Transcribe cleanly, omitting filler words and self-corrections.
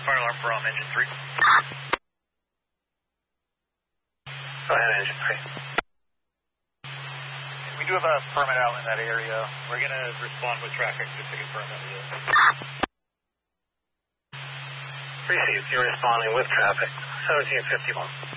fire alarm from engine 3. Go ahead, engine 3. We do have a permit out in that area. We're going to respond with traffic just to confirm that it is. Received. You're responding with traffic. 1751.